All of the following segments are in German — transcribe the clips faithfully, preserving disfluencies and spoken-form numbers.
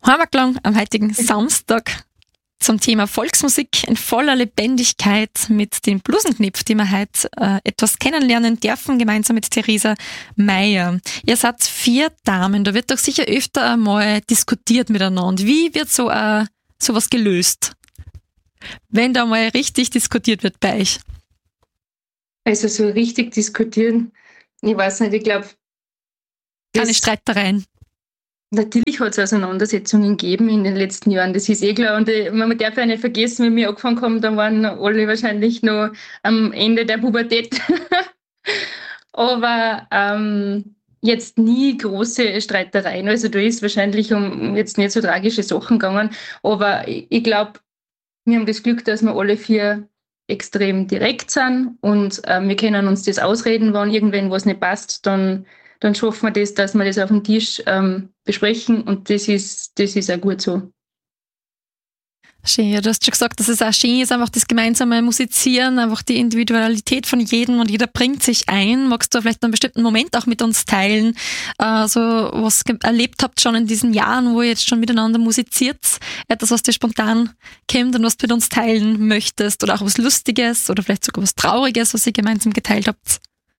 Heimatlang am heutigen Samstag zum Thema Volksmusik in voller Lebendigkeit mit den Blusenknipf, die wir heute äh, etwas kennenlernen dürfen, gemeinsam mit Theresa Meier. Ihr seid vier Damen, da wird doch sicher öfter einmal diskutiert miteinander. Wie wird so äh, sowas gelöst, wenn da mal richtig diskutiert wird bei euch? Also so richtig diskutieren, ich weiß nicht, ich glaube... Keine Streitereien. Natürlich hat es Auseinandersetzungen gegeben in den letzten Jahren, das ist eh klar. Und äh, man darf ja nicht vergessen, wenn wir angefangen haben, dann waren alle wahrscheinlich noch am Ende der Pubertät. Aber ähm, jetzt nie große Streitereien. Also da ist wahrscheinlich um jetzt nicht so tragische Sachen gegangen. Aber ich, ich glaube, wir haben das Glück, dass wir alle vier extrem direkt sind und äh, wir können uns das ausreden, wenn irgendwann was nicht passt, dann dann schaffen wir das, dass wir das auf dem Tisch ähm, besprechen und das ist, das ist auch gut so. Schön, ja, du hast schon gesagt, dass es auch schön ist, einfach das gemeinsame Musizieren, einfach die Individualität von jedem und jeder bringt sich ein. Magst du vielleicht einen bestimmten Moment auch mit uns teilen, äh, so was ihr erlebt habt schon in diesen Jahren, wo ihr jetzt schon miteinander musiziert, etwas, was dir spontan kommt und was du mit uns teilen möchtest oder auch was Lustiges oder vielleicht sogar was Trauriges, was ihr gemeinsam geteilt habt?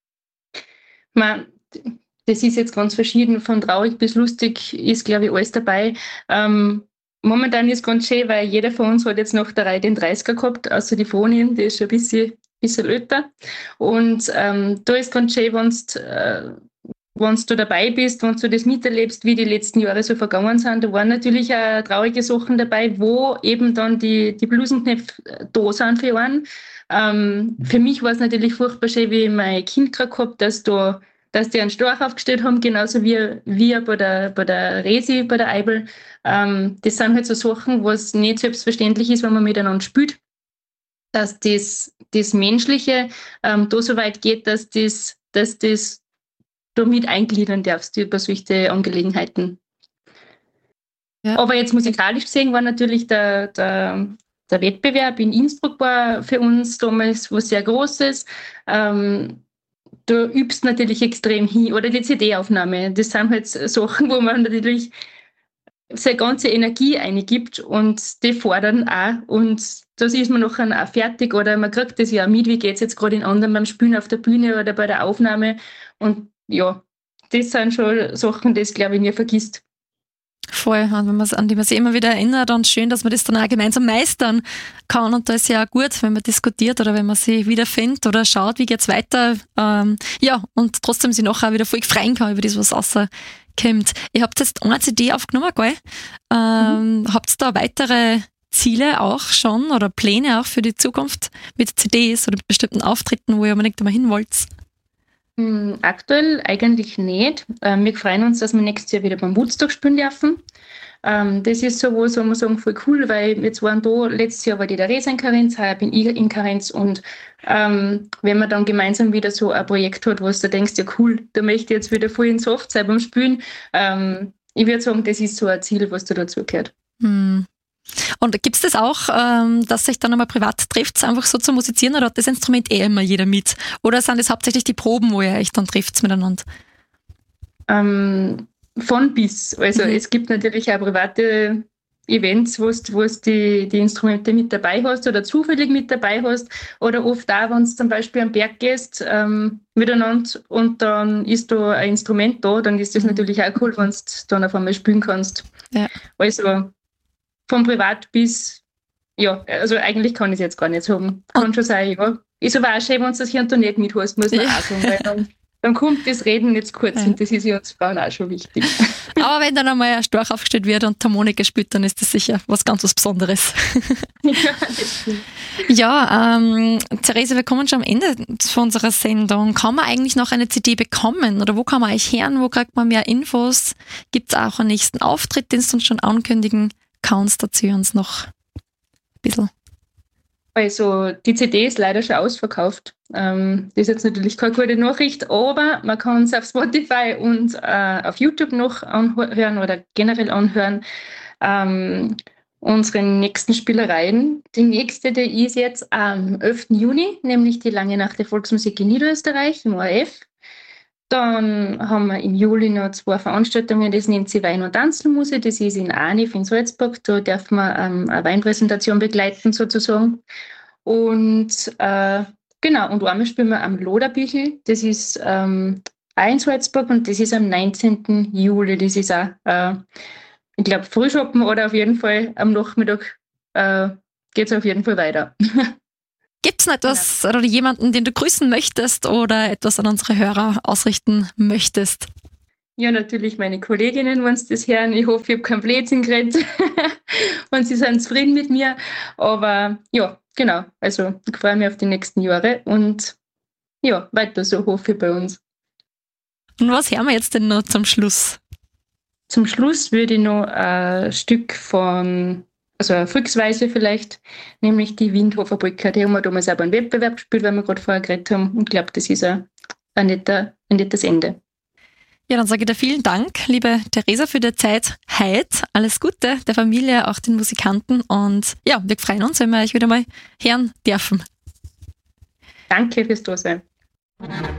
Man, das ist jetzt ganz verschieden, von traurig bis lustig ist, glaube ich, alles dabei. Ähm, momentan ist es ganz schön, weil jeder von uns hat jetzt noch der Reihe den dreißiger gehabt, außer die Freundin, die ist schon ein bisschen, bisschen älter. Und ähm, da ist ganz schön, wenn du äh, du dabei bist, wenn du das miterlebst, wie die letzten Jahre so vergangen sind. Da waren natürlich auch traurige Sachen dabei, wo eben dann die, die Blusenknöpfe da sind für einen. Ähm, für mich war es natürlich furchtbar schön, wie ich mein Kind gerade gehabt, dass da dass die einen Storch aufgestellt haben, genauso wie wir bei der, bei der Resi, bei der Eibel. Ähm, das sind halt so Sachen, was nicht selbstverständlich ist, wenn man miteinander spielt. Dass das, das Menschliche ähm, da so weit geht, dass das, dass das da mit eingliedern darfst über solche Angelegenheiten. Ja. Aber jetzt musikalisch gesehen war natürlich der, der, der Wettbewerb in Innsbruck war für uns damals was sehr Großes. Ähm, Du übst natürlich extrem hin. Oder die C D-Aufnahme. Das sind halt Sachen, wo man natürlich seine ganze Energie eingibt und die fordern auch. Und das ist man nachher auch fertig oder man kriegt das ja auch mit, wie geht es jetzt gerade in anderen beim Spielen auf der Bühne oder bei der Aufnahme. Und ja, das sind schon Sachen, die es, glaube ich, nie vergisst. Voll, wenn man an die man sich immer wieder erinnert und schön, dass man das dann auch gemeinsam meistern kann und da ist ja auch gut, wenn man diskutiert oder wenn man sich wiederfindet oder schaut, wie geht's weiter, ähm, ja, und trotzdem sich nachher auch wieder voll freuen kann über das, was rauskommt. Ihr habt jetzt eine C D aufgenommen, gell? Ähm, mhm. Habt ihr da weitere Ziele auch schon oder Pläne auch für die Zukunft mit C Ds oder mit bestimmten Auftritten, wo ihr unbedingt einmal hin wollt? Aktuell eigentlich nicht. Ähm, wir freuen uns, dass wir nächstes Jahr wieder beim Woodstock spielen dürfen. Ähm, das ist so, wo wir sagen, voll cool, weil jetzt waren da, letztes Jahr war die Theresa in Karenz, heuer bin ich in Karenz und ähm, wenn man dann gemeinsam wieder so ein Projekt hat, wo du denkst, ja cool, da möchte ich jetzt wieder voll ins Soft sein beim Spielen. Ähm, ich würde sagen, das ist so ein Ziel, was da dazu gehört. Hm. Und gibt es das auch, ähm, dass sich dann einmal privat trifft, einfach so zu musizieren, oder hat das Instrument eh immer jeder mit? Oder sind das hauptsächlich die Proben, wo ihr euch dann trifft miteinander? Ähm, von bis. Also mhm. Es gibt natürlich auch private Events, wo du die, die Instrumente mit dabei hast oder zufällig mit dabei hast. Oder oft auch, wenn du zum Beispiel am Berg gehst ähm, miteinander und dann ist da ein Instrument da, dann ist das mhm. natürlich auch cool, wenn du dann auf einmal spielen kannst. Ja. Also von privat bis, ja, also eigentlich kann ich es jetzt gar nicht sagen. Kann schon sein, ja. Ist aber auch schön, wenn du das hier und da nicht mithast, muss man ja. auch sagen, weil dann, dann kommt das Reden jetzt kurz ja. und das ist ja uns Frauen auch schon wichtig. Aber wenn dann einmal ein Storch aufgestellt wird und die Harmonika spielt, dann ist das sicher was ganz was Besonderes. Ja, das stimmt. Ja, ähm, Theresa, wir kommen schon am Ende von unserer Sendung. Kann man eigentlich noch eine C D bekommen oder wo kann man euch hören, wo kriegt man mehr Infos? Gibt es auch einen nächsten Auftritt, den du uns schon ankündigen kannst, dazu uns noch ein bisschen. Also die C D ist leider schon ausverkauft. Ähm, das ist jetzt natürlich keine gute Nachricht, aber man kann es auf Spotify und äh, auf YouTube noch anhören oder generell anhören. Ähm, unsere nächsten Spielereien. Die nächste, die ist jetzt am elften Juni, nämlich die Lange Nacht der Volksmusik in Niederösterreich im O R F. Dann haben wir im Juli noch zwei Veranstaltungen, das nennt sich Wein- und Tanzelmuse, das ist in Arnif in Salzburg, da darf man ähm, eine Weinpräsentation begleiten sozusagen. Und äh, genau, und einmal spielen wir am Loderbüchel, das ist ähm, auch in Salzburg und das ist am neunzehnten Juli, das ist auch, äh, ich glaube, Frühschoppen oder auf jeden Fall am Nachmittag äh, geht es auf jeden Fall weiter. Gibt es noch etwas ja. oder jemanden, den du grüßen möchtest oder etwas an unsere Hörer ausrichten möchtest? Ja, natürlich meine Kolleginnen, wenn sie das hören. Ich hoffe, ich habe keinen Blödsinn geredet und sie sind zufrieden mit mir. Aber ja, genau. Also ich freue mich auf die nächsten Jahre und ja, weiter so hoffe ich bei uns. Und was hören wir jetzt denn noch zum Schluss? Zum Schluss würde ich noch ein Stück von, also eine Volksweise vielleicht, nämlich die Windhofer Polka. Die haben wir damals auch beim Wettbewerb gespielt, weil wir gerade vorher geredet haben. Und ich glaube, das ist ein, ein, netter, ein nettes Ende. Ja, dann sage ich dir vielen Dank, liebe Theresa, für die Zeit heute. Alles Gute der Familie, auch den Musikanten. Und ja, wir freuen uns, wenn wir euch wieder mal hören dürfen. Danke fürs Dasein.